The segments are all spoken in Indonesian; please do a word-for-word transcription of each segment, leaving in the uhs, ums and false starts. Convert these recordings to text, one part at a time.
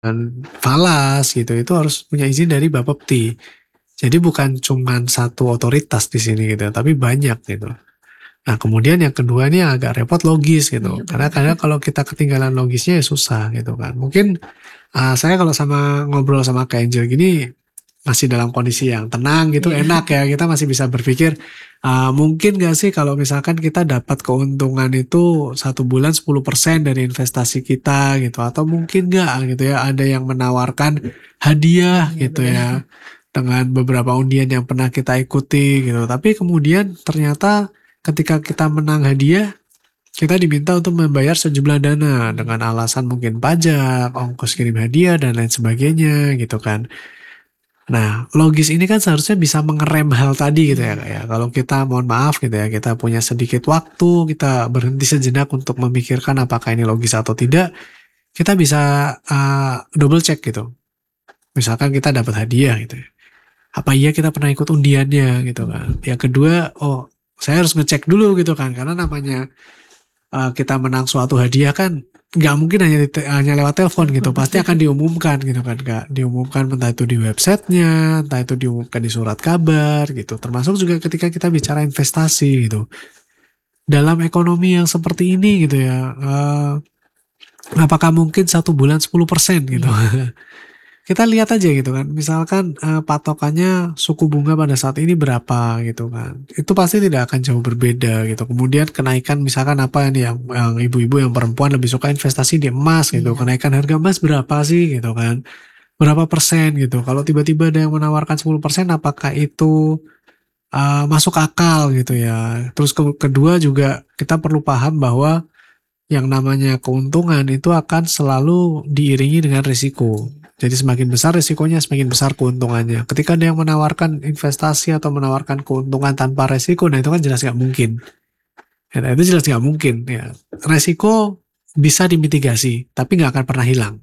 falas gitu, itu harus punya izin dari Bapepti. Jadi bukan cuman satu otoritas di sini gitu, tapi banyak gitu. Nah kemudian yang kedua ini agak repot logis gitu, Iya karena benar. kadang kalau kita ketinggalan logisnya ya susah gitu kan. Mungkin uh, saya kalau sama ngobrol sama Kak Angel gini masih dalam kondisi yang tenang gitu, Iya. enak ya, kita masih bisa berpikir uh, mungkin gak sih kalau misalkan kita dapat keuntungan itu satu bulan sepuluh persen dari investasi kita gitu, atau mungkin gak gitu ya, ada yang menawarkan hadiah Iya gitu benar. ya dengan beberapa undian yang pernah kita ikuti gitu, tapi kemudian ternyata ketika kita menang hadiah kita diminta untuk membayar sejumlah dana Iya. dengan alasan mungkin pajak, ongkos kirim hadiah dan lain sebagainya gitu kan. Nah, logis ini kan seharusnya bisa mengerem hal tadi gitu ya, Iya. Kak ya. Kalau kita mohon maaf gitu ya, kita punya sedikit waktu, kita berhenti sejenak untuk memikirkan apakah ini logis atau tidak, kita bisa uh, double check gitu. Misalkan kita dapat hadiah gitu ya. Apa iya kita pernah ikut undiannya gitu kan. Iya. Yang kedua, oh saya harus ngecek dulu gitu kan, karena namanya uh, kita menang suatu hadiah kan nggak mungkin hanya di te- hanya lewat telepon gitu, Telepon pasti pasti. akan diumumkan gitu kan, Kak, diumumkan entah itu di websitenya, entah itu diumumkan di surat kabar gitu, termasuk juga ketika kita bicara investasi gitu dalam ekonomi yang seperti ini gitu ya, uh, apakah mungkin satu bulan sepuluh persen gitu. Iya. Kita lihat aja gitu kan, misalkan uh, patokannya suku bunga pada saat ini berapa gitu kan, itu pasti tidak akan jauh berbeda gitu. Kemudian kenaikan misalkan apa nih yang, yang ibu-ibu yang perempuan lebih suka investasi di emas gitu, Iya. kenaikan harga emas berapa sih gitu kan, berapa persen gitu. Kalau tiba-tiba ada yang menawarkan sepuluh persen, apakah itu uh, masuk akal gitu ya. Terus ke- kedua juga kita perlu paham bahwa yang namanya keuntungan itu akan selalu diiringi dengan risiko. Jadi semakin besar risikonya, semakin besar keuntungannya. Ketika ada yang menawarkan investasi atau menawarkan keuntungan tanpa risiko, nah itu kan jelas nggak mungkin. Ya, nah, itu jelas nggak mungkin. Ya. Risiko bisa dimitigasi, tapi nggak akan pernah hilang.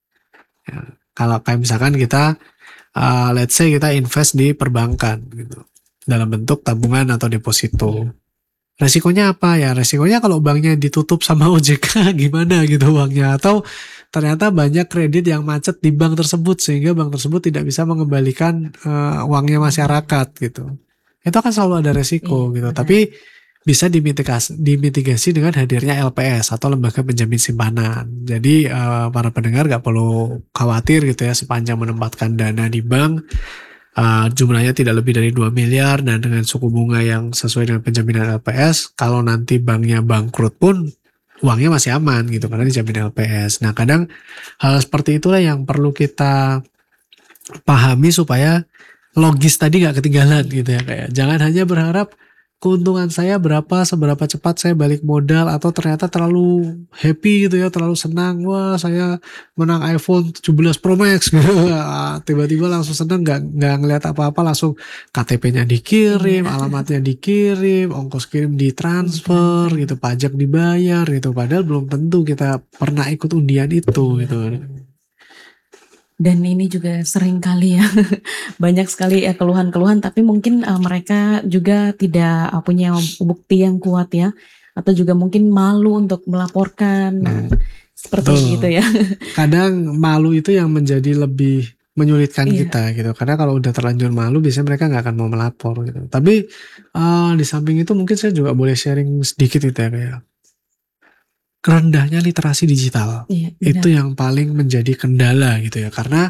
Ya. Kalau kayak misalkan kita, uh, let's say kita invest di perbankan, gitu, dalam bentuk tabungan atau deposito. Iya. Resikonya apa ya? Resikonya kalau banknya ditutup sama O J K gimana gitu uangnya, atau ternyata banyak kredit yang macet di bank tersebut sehingga bank tersebut tidak bisa mengembalikan uh, uangnya Iya. masyarakat gitu. Itu akan selalu ada resiko Iya gitu. benar. Tapi bisa dimitigasi, dimitigasi dengan hadirnya L P S atau lembaga penjamin simpanan. Jadi uh, para pendengar gak perlu khawatir gitu ya, sepanjang menempatkan dana di bank, Uh, jumlahnya tidak lebih dari dua miliar dan dengan suku bunga yang sesuai dengan penjaminan L P S, kalau nanti banknya bangkrut pun uangnya masih aman gitu karena dijamin L P S. Nah kadang hal seperti itulah yang perlu kita pahami supaya logis tadi nggak ketinggalan Iya. gitu ya, kayak jangan hanya berharap keuntungan saya berapa, seberapa cepat saya balik modal, atau ternyata terlalu happy gitu ya, terlalu senang, wah saya menang iPhone tujuh belas Pro Max gitu. Ah, tiba-tiba langsung senang, nggak nggak ngeliat apa-apa, langsung K T P-nya Iya. dikirim, alamatnya dikirim, ongkos kirim ditransfer Ditransfer. gitu, pajak dibayar gitu, padahal belum tentu kita pernah ikut undian itu Iya. gitu. Dan ini juga sering kali ya, banyak sekali ya keluhan-keluhan, tapi mungkin uh, mereka juga tidak uh, punya bukti yang kuat ya, atau juga mungkin malu untuk melaporkan. Nah, Hmm, seperti itu betul. ya. Kadang malu itu yang menjadi lebih menyulitkan Iya. kita gitu, karena kalau udah terlanjur malu biasanya mereka nggak akan mau melapor gitu. Tapi uh, di samping itu mungkin saya juga boleh sharing sedikit gitu ya, kayak rendahnya literasi digital Iya itu benar. yang paling menjadi kendala gitu ya, karena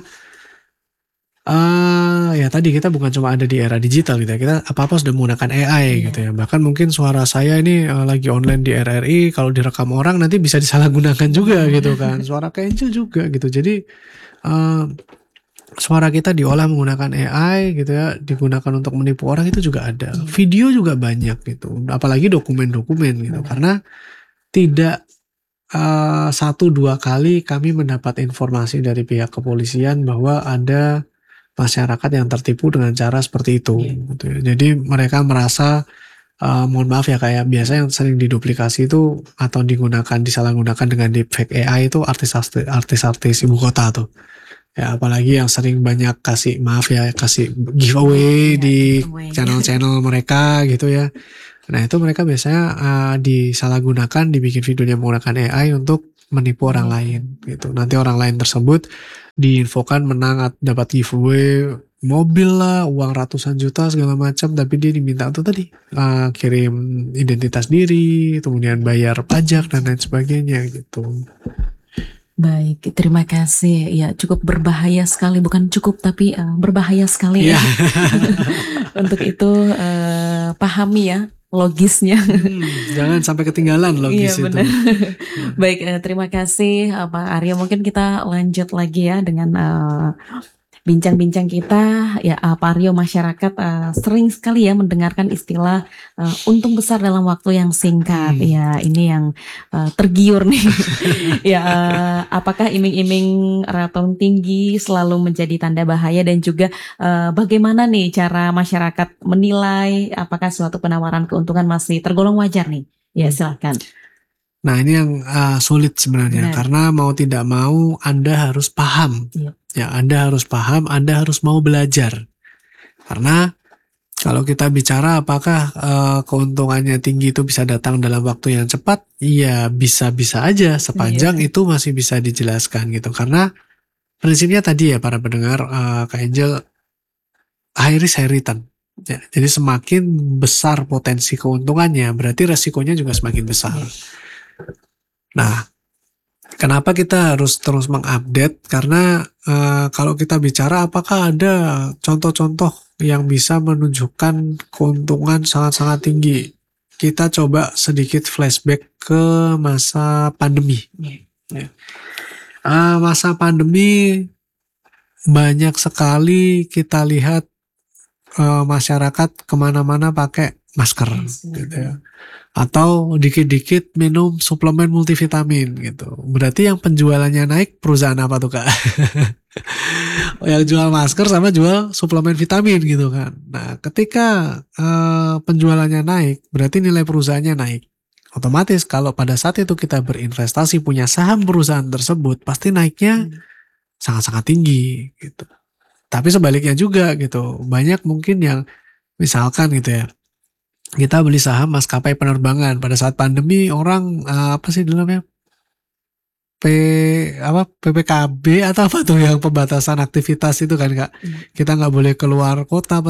uh, ya tadi kita bukan cuma ada di era digital gitu ya, kita apa-apa sudah menggunakan A I gitu Iya. ya, bahkan mungkin suara saya ini uh, lagi online di R R I, kalau direkam orang nanti bisa disalahgunakan juga Benar. gitu kan, suara Kenjo juga gitu. Jadi uh, suara kita diolah menggunakan A I gitu ya, digunakan untuk menipu orang itu juga ada. Iya Video juga banyak gitu, apalagi dokumen-dokumen gitu. benar. Karena tidak uh, satu dua kali kami mendapat informasi dari pihak kepolisian bahwa ada masyarakat yang tertipu dengan cara seperti itu. Iya. Gitu ya. Jadi mereka merasa, uh, mohon maaf ya, kayak biasa yang sering diduplikasi itu atau digunakan disalahgunakan dengan deepfake A I itu artis-artis ibu kota tuh. Ya, apalagi yang sering banyak kasih, maaf ya, kasih Gi- giveaway Iya, di giveaway. channel-channel mereka gitu ya. Nah, itu mereka biasanya uh, disalahgunakan, dibikin videonya menggunakan A I untuk menipu orang Iya. lain gitu. Nanti orang lain tersebut diinfokan menang at- dapat giveaway mobil lah, uang ratusan juta segala macam, tapi dia diminta tuh tadi uh, kirim identitas diri, kemudian bayar pajak dan lain sebagainya gitu. Baik, terima kasih. Ya, cukup berbahaya sekali, bukan cukup tapi uh, berbahaya sekali ya. Iya. Untuk itu uh, pahami ya logisnya. Hmm, jangan sampai ketinggalan logis Iya itu. benar. Ya. Baik, eh, terima kasih eh, Pak Aryo. Mungkin kita lanjut lagi ya dengan eh, bincang-bincang kita. Ya, eh, Pak Aryo, masyarakat eh, sering sekali ya mendengarkan istilah eh, untung besar dalam waktu yang singkat. Hmm. Ya, ini yang eh, tergiur nih. Ya, eh, apakah iming-iming return tinggi selalu menjadi tanda bahaya, dan juga eh, bagaimana nih cara masyarakat menilai apakah suatu penawaran keuntungan masih tergolong wajar nih? Ya, silakan. Nah, ini yang uh, sulit sebenarnya. Benar. Karena mau tidak mau Anda harus paham. Iya. Ya, Anda harus paham, Anda harus mau belajar. Karena kalau kita bicara apakah uh, keuntungannya tinggi itu bisa datang dalam waktu yang cepat, iya bisa-bisa aja sepanjang Iya. itu masih bisa dijelaskan gitu. Karena prinsipnya tadi ya para pendengar, uh, Kak Angel, high risk high return. Ya, jadi semakin besar potensi keuntungannya, berarti resikonya juga semakin besar. Iya. Nah, kenapa kita harus terus mengupdate? Karena uh, kalau kita bicara apakah ada contoh-contoh yang bisa menunjukkan keuntungan sangat-sangat tinggi, kita coba sedikit flashback ke masa pandemi. Ya. Uh, masa pandemi banyak sekali kita lihat uh, masyarakat kemana-mana pakai masker, gitu ya. Atau dikit-dikit minum suplemen multivitamin gitu. Berarti yang penjualannya naik perusahaan apa tuh, Kak? Yang jual masker sama jual suplemen vitamin gitu kan. Nah, ketika uh, penjualannya naik, berarti nilai perusahaannya naik. Otomatis kalau pada saat itu kita berinvestasi punya saham perusahaan tersebut, pasti naiknya sangat-sangat tinggi gitu. Tapi sebaliknya juga gitu. Banyak mungkin yang misalkan gitu ya, kita beli saham maskapai penerbangan pada saat pandemi, orang uh, apa sih dulu namanya P apa P P K B atau apa tuh yang pembatasan aktivitas itu kan, Kak, kita nggak boleh keluar kota